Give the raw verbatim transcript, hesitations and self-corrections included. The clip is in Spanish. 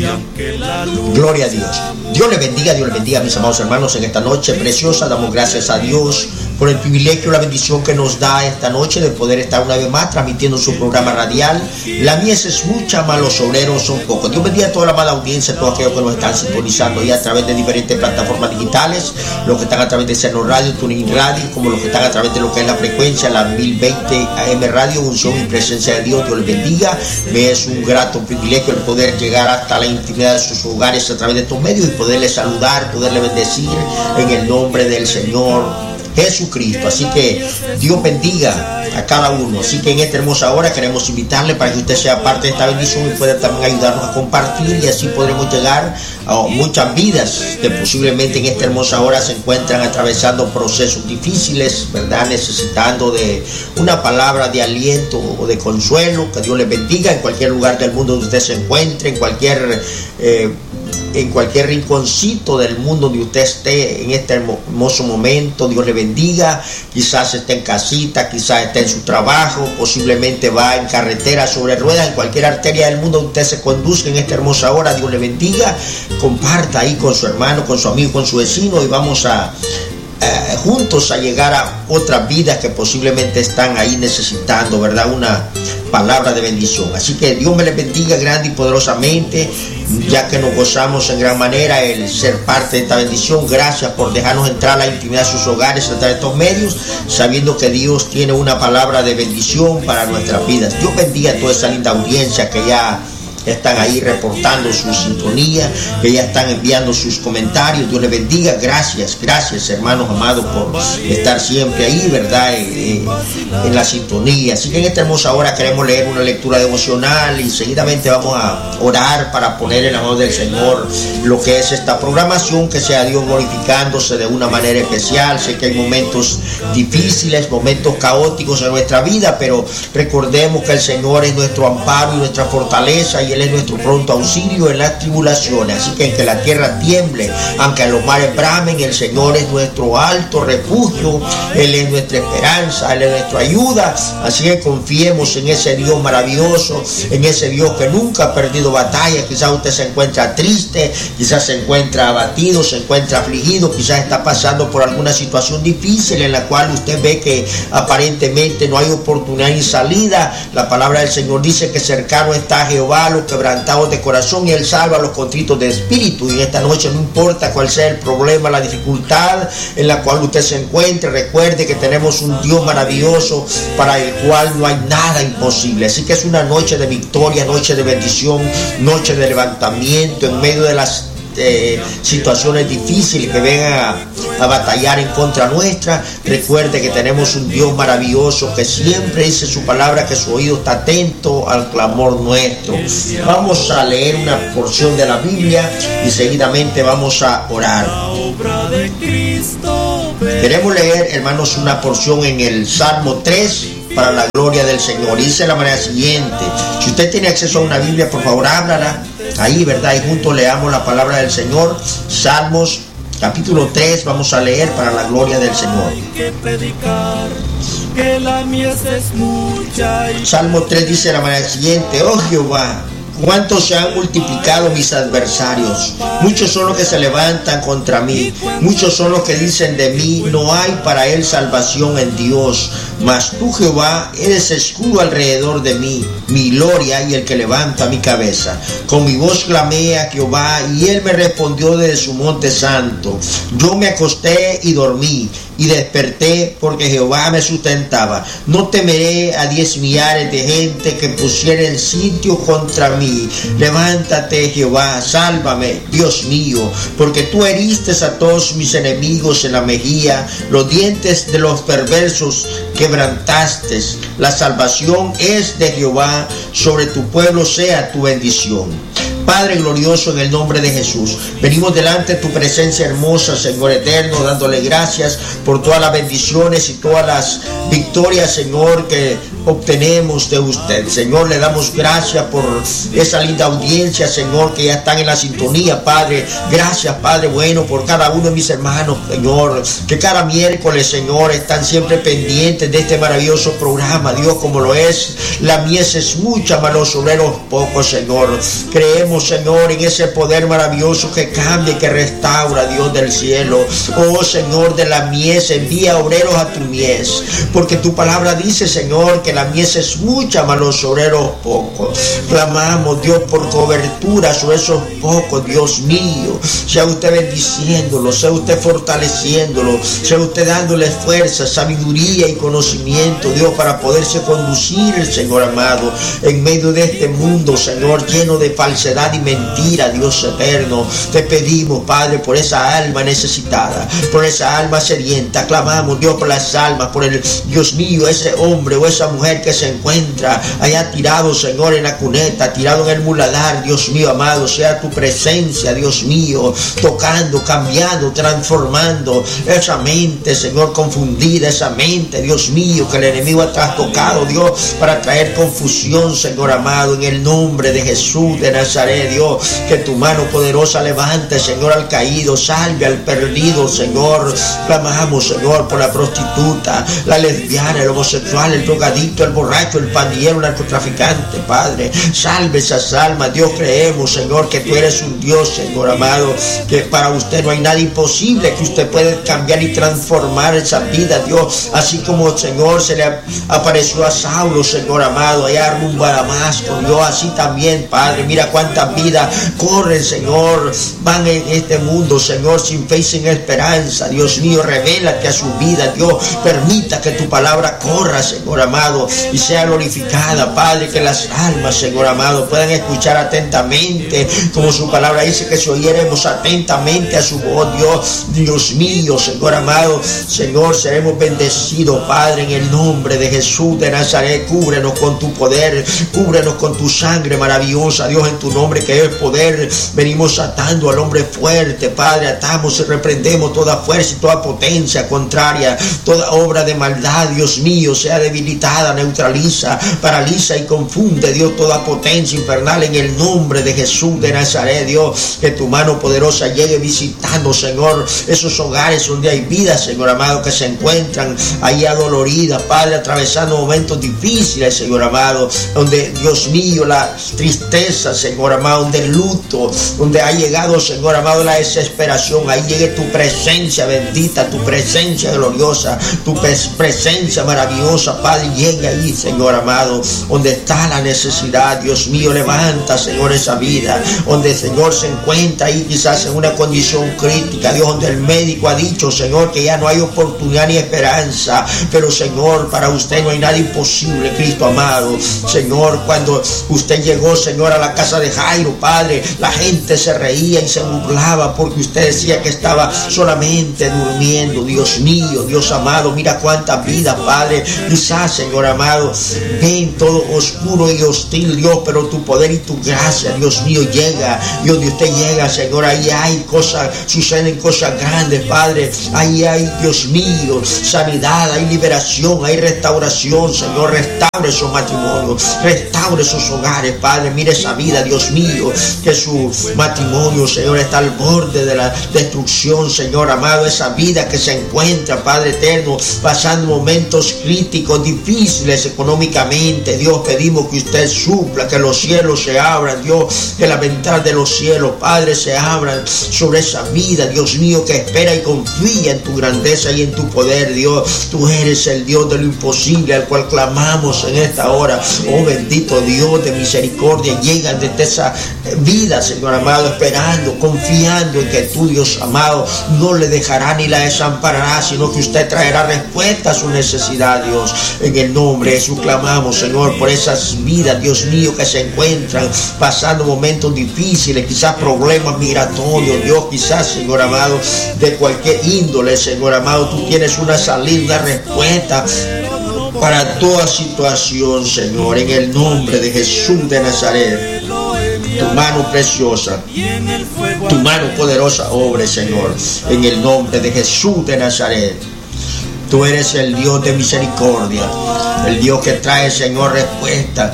Gloria a Dios. Dios les bendiga, Dios les bendiga, mis amados hermanos, en esta noche preciosa. Damos gracias a Dios por el privilegio, la bendición que nos da esta noche de poder estar una vez más transmitiendo su programa radial. La mies es mucha, mas los obreros son pocos. Dios bendiga a toda la amada audiencia, a todos aquellos que nos están sintonizando ya a través de diferentes plataformas digitales, los que están a través de Seno Radio, Tuning Radio, como los que están a través de lo que es la frecuencia, la mil veinte A M Radio, unción y presencia de Dios. Dios les bendiga. Me es un grato privilegio el poder llegar hasta la intimidad de sus hogares a través de estos medios y poderles saludar, poderles bendecir en el nombre del Señor Jesucristo. Así que Dios bendiga a cada uno. Así que en esta hermosa hora queremos invitarle para que usted sea parte de esta bendición y pueda también ayudarnos a compartir, y así podremos llegar a muchas vidas que posiblemente en esta hermosa hora se encuentran atravesando procesos difíciles, ¿verdad? Necesitando de una palabra de aliento o de consuelo. Que Dios les bendiga en cualquier lugar del mundo donde usted se encuentre, en cualquier eh, en cualquier rinconcito del mundo donde usted esté en este hermoso momento. Dios le bendiga. Quizás esté en casita, quizás esté en su trabajo, posiblemente va en carretera sobre ruedas, en cualquier arteria del mundo donde usted se conduzca en esta hermosa hora. Dios le bendiga. Comparta ahí con su hermano, con su amigo, con su vecino, y vamos a eh, juntos a llegar a otras vidas que posiblemente están ahí necesitando, ¿verdad? Una palabra de bendición. Así que Dios me les bendiga grande y poderosamente, ya que nos gozamos en gran manera el ser parte de esta bendición. Gracias por dejarnos entrar a la intimidad de sus hogares a través de estos medios, sabiendo que Dios tiene una palabra de bendición para nuestras vidas. Dios bendiga a toda esa linda audiencia que ya están ahí reportando su sintonía, que ya están enviando sus comentarios. Dios les bendiga. Gracias, gracias hermanos amados por estar siempre ahí, ¿verdad? En, en la sintonía. Así que en esta hermosa hora queremos leer una lectura devocional y seguidamente vamos a orar para poner en la mano del Señor lo que es esta programación, que sea Dios glorificándose de una manera especial. Sé que hay momentos difíciles, momentos caóticos en nuestra vida, pero recordemos que el Señor es nuestro amparo y nuestra fortaleza, y Él es nuestro pronto auxilio en las tribulaciones. Así que en que la tierra tiemble, aunque los mares bramen, el Señor es nuestro alto refugio, Él es nuestra esperanza, Él es nuestra ayuda. Así que confiemos en ese Dios maravilloso, en ese Dios que nunca ha perdido batalla. Quizás usted se encuentra triste, quizás se encuentra abatido, se encuentra afligido, quizás está pasando por alguna situación difícil en la cual usted ve que aparentemente no hay oportunidad ni salida. La palabra del Señor dice que cercano está Jehová los quebrantados de corazón, y Él salva a los contritos de espíritu. Y en esta noche, no importa cuál sea el problema, la dificultad en la cual usted se encuentre, recuerde que tenemos un Dios maravilloso para el cual no hay nada imposible. Así que es una noche de victoria, noche de bendición, noche de levantamiento en medio de las Eh, situaciones difíciles que vengan a, a batallar en contra nuestra. Recuerde que tenemos un Dios maravilloso que siempre dice su palabra que su oído está atento al clamor nuestro. Vamos a leer una porción de la Biblia y seguidamente vamos a orar. Queremos leer, hermanos, una porción en el Salmo tres para la gloria del Señor. Dice de la manera siguiente. Si usted tiene acceso a una Biblia, por favor ábrala ahí, ¿verdad? Y juntos leamos la palabra del Señor. Salmos capítulo tres, vamos a leer para la gloria del Señor. Salmo tres dice de la manera siguiente. Oh Jehová, cuántos se han multiplicado mis adversarios, muchos son los que se levantan contra mí, muchos son los que dicen de mí, no hay para él salvación en Dios. Mas tú, Jehová, eres escudo alrededor de mí, mi gloria y el que levanta mi cabeza. Con mi voz clamé a Jehová, y él me respondió desde su monte santo. Yo me acosté y dormí, y desperté porque Jehová me sustentaba. No temeré a diez millares de gente que pusieren sitio contra mí. Levántate, Jehová, sálvame, Dios mío, porque tú heriste a todos mis enemigos en la mejilla, los dientes de los perversos quebrantaste. La salvación es de Jehová, sobre tu pueblo sea tu bendición. Padre glorioso, en el nombre de Jesús, venimos delante de tu presencia hermosa, Señor eterno, dándole gracias por todas las bendiciones y todas las victorias, Señor, que obtenemos de usted. Señor, le damos gracias por esa linda audiencia, Señor, que ya están en la sintonía, Padre. Gracias, Padre bueno, por cada uno de mis hermanos, Señor, que cada miércoles, Señor, están siempre pendientes de este maravilloso programa, Dios, como lo es. La mies es mucha, mas los obreros pocos, Señor. Creemos, Señor, en ese poder maravilloso que cambia y que restaura, Dios del cielo. Oh, Señor de la mies, envía obreros a tu mies, porque tu palabra dice, Señor, que la mies es mucha, mas los obreros pocos. Clamamos, Dios, por cobertura sobre esos pocos, Dios mío. Sea usted bendiciéndolo, sea usted fortaleciéndolo, sea usted dándole fuerza, sabiduría y conocimiento, Dios, para poderse conducir, Señor amado, en medio de este mundo, Señor, lleno de falsedad y mentira, Dios eterno. Te pedimos, Padre, por esa alma necesitada, por esa alma sedienta. Clamamos, Dios, por las almas, por el, Dios mío, ese hombre o esa mujer que se encuentra allá tirado, Señor, en la cuneta, tirado en el muladar, Dios mío amado. Sea tu presencia, Dios mío, tocando, cambiando, transformando esa mente, Señor, confundida, esa mente, Dios mío, que el enemigo ha trastocado, Dios, para traer confusión, Señor amado, en el nombre de Jesús de Nazaret, Dios. Que tu mano poderosa levante, Señor, al caído, salve al perdido, Señor. Clamamos, Señor, por la prostituta, la lesbiana, el homosexual, el drogadicto, el borracho, el pandillero, el narcotraficante, Padre. Salve esas almas, Dios. Creemos, Señor, que tú eres un Dios, Señor amado, que para usted no hay nada imposible, que usted puede cambiar y transformar esa vida, Dios. Así como, Señor, se le apareció a Saulo, Señor amado, allá rumbo a Damasco, Dios, así también, Padre. Mira cuántas vidas corren, Señor, van en este mundo, Señor, sin fe y sin esperanza. Dios mío, revélate a su vida, Dios. Permita que tu palabra corra, Señor amado, y sea glorificada, Padre, que las almas, Señor amado, puedan escuchar atentamente, como su palabra dice, que si oyéremos atentamente a su voz, Dios, Dios mío, Señor amado, Señor, seremos bendecidos, Padre, en el nombre de Jesús de Nazaret. Cúbrenos con tu poder, cúbrenos con tu sangre maravillosa, Dios, en tu nombre que es poder. Venimos atando al hombre fuerte, Padre, atamos y reprendemos toda fuerza y toda potencia contraria, toda obra de maldad, Dios mío, sea debilitada, neutraliza, paraliza y confunde, Dios, toda potencia infernal en el nombre de Jesús de Nazaret, Dios. Que tu mano poderosa llegue visitando, Señor, esos hogares donde hay vidas, Señor amado, que se encuentran ahí adoloridas, Padre, atravesando momentos difíciles, Señor amado, donde, Dios mío, la tristeza, Señor amado, donde el luto, donde ha llegado, Señor amado, la desesperación. Ahí llegue tu presencia bendita, tu presencia gloriosa, tu presencia maravillosa, Padre. Llegue ahí, Señor amado, donde está la necesidad, Dios mío. Levanta, Señor, esa vida, donde, Señor, se encuentra ahí quizás en una condición crítica, Dios, donde el médico ha dicho, Señor, que ya no hay oportunidad ni esperanza, pero, Señor, para usted no hay nada imposible, Cristo amado. Señor, cuando usted llegó, Señor, a la casa de Jairo, Padre, la gente se reía y se burlaba porque usted decía que estaba solamente durmiendo. Dios mío, Dios amado, mira cuántas vidas, Padre, quizás, Señor amado, ven todo oscuro y hostil, Dios, pero tu poder y tu gracia, Dios mío, llega. Dios, de usted llega, Señor, ahí hay cosas, suceden cosas grandes, Padre. Ahí hay, Dios mío, sanidad, hay liberación, hay restauración, Señor. Restaure esos matrimonios, restaure esos hogares, Padre. Mire esa vida, Dios mío, que su matrimonio, Señor, está al borde de la destrucción, Señor amado. Esa vida que se encuentra, Padre eterno, pasando momentos críticos, difíciles económicamente. Dios, pedimos que usted supla, que los cielos se abran, Dios, que las ventanas de los cielos, Padre, se abran sobre esa vida, Dios mío, que espera y confía en tu grandeza y en tu poder, Dios. Tú eres el Dios de lo imposible, al cual clamamos en esta hora. Oh, bendito Dios de misericordia, llega desde esa vida, Señor amado, esperando, confiando en que tú, Dios amado, no le dejará ni la desamparará, sino que usted traerá respuesta a su necesidad, Dios. En el nombre de Jesús clamamos, Señor, por esas vidas, Dios mío, que se encuentran pasando momentos difíciles, quizás problemas migratorios, Dios, quizás, Señor amado, de cualquier índole, Señor amado. Tú tienes una salida, una respuesta para toda situación, Señor, en el nombre de Jesús de Nazaret. Tu mano preciosa, tu mano poderosa obre, Señor, en el nombre de Jesús de Nazaret. Tú eres el Dios de misericordia, el Dios que trae, Señor, respuesta